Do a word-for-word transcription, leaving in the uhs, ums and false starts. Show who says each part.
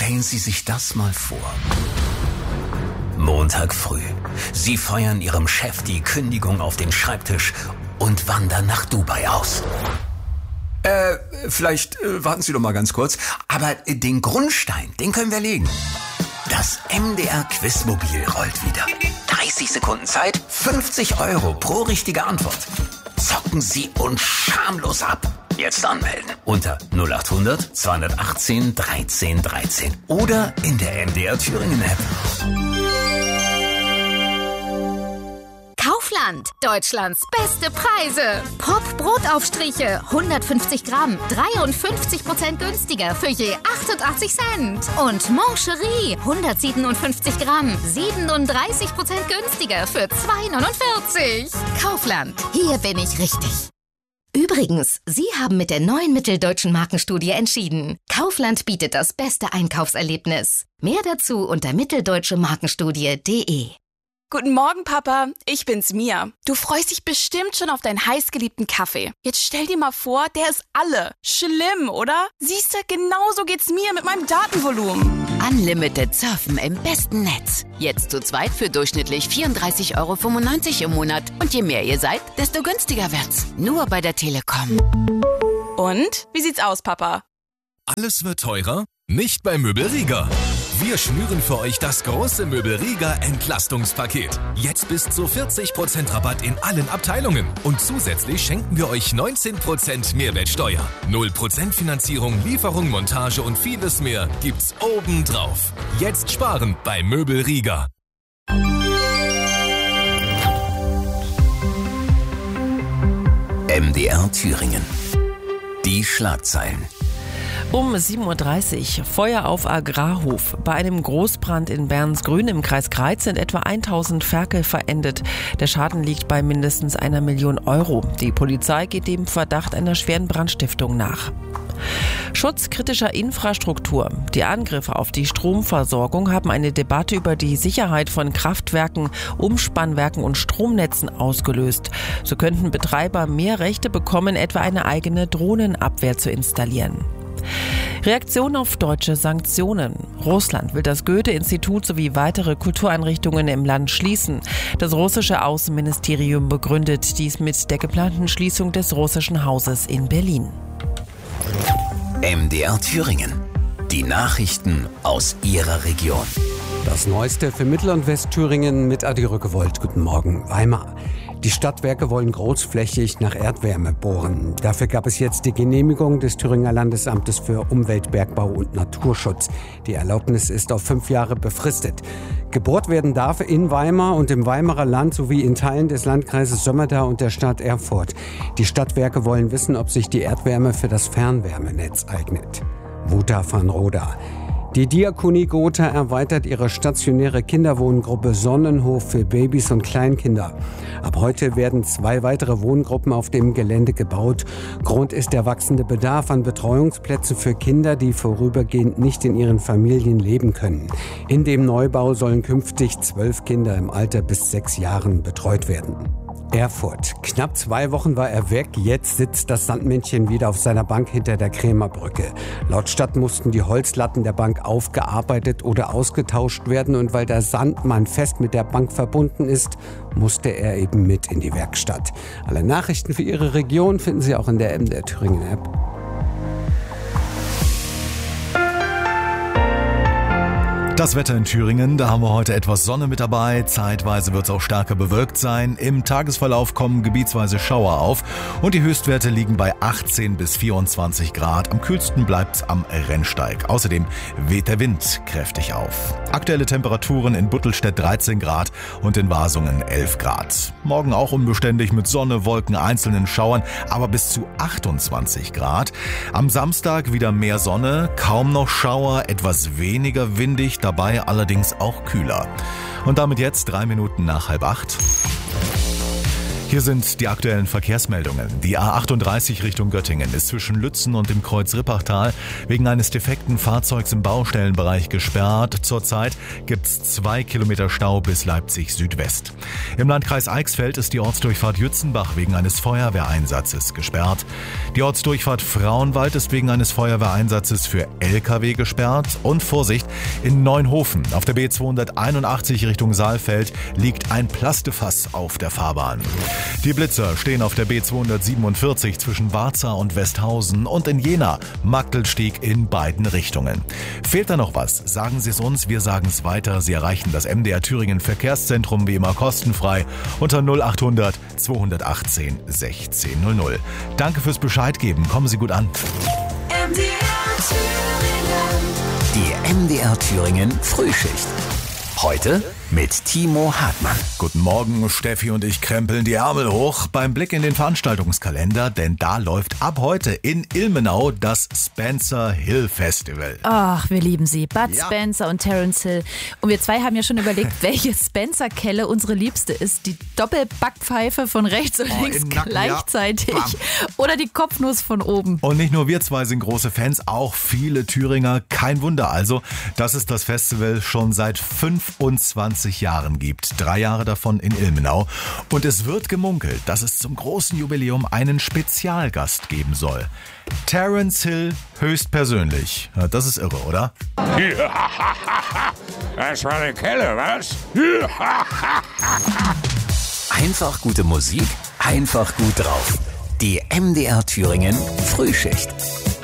Speaker 1: Stellen Sie sich das mal vor. Montag früh. Sie feuern Ihrem Chef die Kündigung auf den Schreibtisch und wandern nach Dubai aus. Äh, vielleicht äh, warten Sie doch mal ganz kurz. Aber äh, den Grundstein, den können wir legen. Das M D R-Quizmobil rollt wieder. dreißig Sekunden Zeit, fünfzig Euro pro richtige Antwort. Zocken Sie uns schamlos ab. Jetzt anmelden unter null acht hundert zweihundertachtzehn dreizehn dreizehn oder in der M D R Thüringen App.
Speaker 2: Kaufland, Deutschlands beste Preise. Pop-Brotaufstriche, hundertfünfzig Gramm, dreiundfünfzig Prozent günstiger für je achtundachtzig Cent. Und Moncherie, hundertsiebenundfünfzig Gramm, siebenunddreißig Prozent günstiger für zwei neunundvierzig. Kaufland, hier bin ich richtig. Übrigens, Sie haben mit der neuen Mitteldeutschen Markenstudie entschieden. Kaufland bietet das beste Einkaufserlebnis. Mehr dazu unter mitteldeutsche markenstudie punkt de.
Speaker 3: Guten Morgen, Papa. Ich bin's, Mia. Du freust dich bestimmt schon auf deinen heißgeliebten Kaffee. Jetzt stell dir mal vor, der ist alle. Schlimm, oder? Siehst du, genauso geht's mir mit meinem Datenvolumen.
Speaker 4: Unlimited Surfen im besten Netz. Jetzt zu zweit für durchschnittlich vierunddreißig Euro fünfundneunzig im Monat. Und je mehr ihr seid, desto günstiger wird's. Nur bei der Telekom.
Speaker 3: Und? Wie sieht's aus, Papa?
Speaker 5: Alles wird teurer? Nicht bei Möbelrieger. Wir schnüren für euch das große Möbelrieger Entlastungspaket. Jetzt bis zu vierzig Prozent Rabatt in allen Abteilungen. Und zusätzlich schenken wir euch neunzehn Prozent Mehrwertsteuer. null Prozent Finanzierung, Lieferung, Montage und vieles mehr gibt's obendrauf. Jetzt sparen bei Möbelrieger.
Speaker 1: M D R Thüringen. Die Schlagzeilen.
Speaker 6: Um sieben Uhr dreißig, Feuer auf Agrarhof. Bei einem Großbrand in Bernsgrün im Kreis Greiz sind etwa tausend Ferkel verendet. Der Schaden liegt bei mindestens einer Million Euro. Die Polizei geht dem Verdacht einer schweren Brandstiftung nach. Schutz kritischer Infrastruktur. Die Angriffe auf die Stromversorgung haben eine Debatte über die Sicherheit von Kraftwerken, Umspannwerken und Stromnetzen ausgelöst. So könnten Betreiber mehr Rechte bekommen, etwa eine eigene Drohnenabwehr zu installieren. Reaktion auf deutsche Sanktionen. Russland will das Goethe-Institut sowie weitere Kultureinrichtungen im Land schließen. Das russische Außenministerium begründet dies mit der geplanten Schließung des russischen Hauses in Berlin.
Speaker 1: M D R Thüringen. Die Nachrichten aus Ihrer Region.
Speaker 7: Das Neueste für Mittel- und Westthüringen mit Adi Rückewold. Guten Morgen. Weimar. Die Stadtwerke wollen großflächig nach Erdwärme bohren. Dafür gab es jetzt die Genehmigung des Thüringer Landesamtes für Umwelt, Bergbau und Naturschutz. Die Erlaubnis ist auf fünf Jahre befristet. Gebohrt werden darf in Weimar und im Weimarer Land sowie in Teilen des Landkreises Sömmerda und der Stadt Erfurt. Die Stadtwerke wollen wissen, ob sich die Erdwärme für das Fernwärmenetz eignet. Wouter van Roda. Die Diakonie Gotha erweitert ihre stationäre Kinderwohngruppe Sonnenhof für Babys und Kleinkinder. Ab heute werden zwei weitere Wohngruppen auf dem Gelände gebaut. Grund ist der wachsende Bedarf an Betreuungsplätzen für Kinder, die vorübergehend nicht in ihren Familien leben können. In dem Neubau sollen künftig zwölf Kinder im Alter bis sechs Jahren betreut werden. Erfurt. Knapp zwei Wochen war er weg. Jetzt sitzt das Sandmännchen wieder auf seiner Bank hinter der Krämerbrücke. Laut Stadt mussten die Holzlatten der Bank aufgearbeitet oder ausgetauscht werden. Und weil der Sandmann fest mit der Bank verbunden ist, musste er eben mit in die Werkstatt. Alle Nachrichten für Ihre Region finden Sie auch in der M D R Thüringen App.
Speaker 5: Das Wetter in Thüringen, da haben wir heute etwas Sonne mit dabei. Zeitweise wird es auch stärker bewölkt sein. Im Tagesverlauf kommen gebietsweise Schauer auf und die Höchstwerte liegen bei achtzehn bis vierundzwanzig Grad. Am kühlsten bleibt es am Rennsteig. Außerdem weht der Wind kräftig auf. Aktuelle Temperaturen in Buttelstedt dreizehn Grad und in Wasungen elf Grad. Morgen auch unbeständig mit Sonne, Wolken, einzelnen Schauern, aber bis zu achtundzwanzig Grad. Am Samstag wieder mehr Sonne, kaum noch Schauer, etwas weniger windig, dabei allerdings auch kühler. Und damit jetzt drei Minuten nach halb acht. Hier sind die aktuellen Verkehrsmeldungen. Die A achtunddreißig Richtung Göttingen ist zwischen Lützen und dem Kreuz Rippachtal wegen eines defekten Fahrzeugs im Baustellenbereich gesperrt. Zurzeit gibt's zwei Kilometer Stau bis Leipzig Südwest. Im Landkreis Eichsfeld ist die Ortsdurchfahrt Jützenbach wegen eines Feuerwehreinsatzes gesperrt. Die Ortsdurchfahrt Frauenwald ist wegen eines Feuerwehreinsatzes für L K W gesperrt. Und Vorsicht, in Neunhofen auf der B zweihunderteinundachtzig Richtung Saalfeld liegt ein Plastefass auf der Fahrbahn. Die Blitzer stehen auf der B zweihundertsiebenundvierzig zwischen Warza und Westhausen und in Jena Magdelstieg in beiden Richtungen. Fehlt da noch was? Sagen Sie es uns, wir sagen es weiter. Sie erreichen das M D R Thüringen Verkehrszentrum wie immer kostenfrei unter null achthundert zweihundertachtzehn sechzehn null null. Danke fürs Bescheid geben. Kommen Sie gut an.
Speaker 2: M D R Thüringen.
Speaker 1: Die M D R Thüringen Frühschicht. Heute mit Timo Hartmann.
Speaker 5: Guten Morgen, Steffi und ich krempeln die Ärmel hoch beim Blick in den Veranstaltungskalender, denn da läuft ab heute in Ilmenau das Spencer Hill Festival.
Speaker 8: Ach, wir lieben sie. Bud
Speaker 5: Ja.
Speaker 8: Spencer und Terence Hill. Und wir zwei haben ja schon überlegt, welche Spencer-Kelle unsere liebste ist. Die Doppelbackpfeife von rechts und
Speaker 5: Oh,
Speaker 8: links
Speaker 5: im Nacken,
Speaker 8: gleichzeitig.
Speaker 5: ja. Bam.
Speaker 8: Oder die Kopfnuss von oben.
Speaker 5: Und nicht nur wir zwei sind große Fans, auch viele Thüringer. Kein Wunder also, dass es das Festival schon seit fünfundzwanzig Jahren gibt. Drei Jahre davon in Ilmenau. Und es wird gemunkelt, dass es zum großen Jubiläum einen Spezialgast geben soll. Terence Hill höchstpersönlich. Ja, das ist irre, oder?
Speaker 9: Das war eine Kelle, was?
Speaker 1: Einfach gute Musik, einfach gut drauf. Die M D R Thüringen Frühschicht.